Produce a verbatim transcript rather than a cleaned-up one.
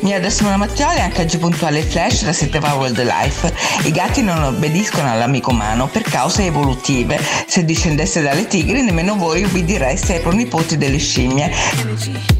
Mia da Simona Mattioli, anche oggi puntuale Flash da sette Wildlife. I gatti non obbediscono all'amico umano per cause evolutive. Se discendeste dalle tigri, nemmeno voi ubbidireste ai pronipoti delle scimmie.